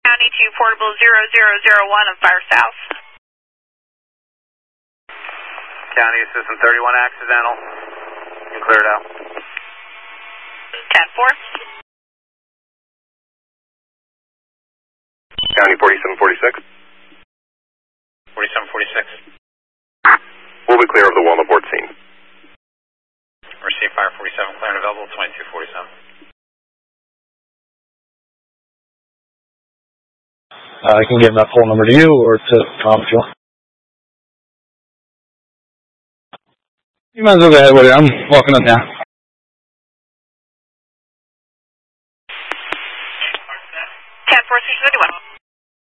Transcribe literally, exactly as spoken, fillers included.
County to portable zero zero zero one of Fire South. County System thirty-one accidental. You can clear it out. ten four. County forty-seven forty-six. forty-seven forty-six. We'll be clear of the wall aboard scene. Receive Fire forty-seven, clear and available, twenty-two forty-seven. Uh, I can give that phone number to you or to Tom if you want. You might as well go ahead with it. I'm walking up now.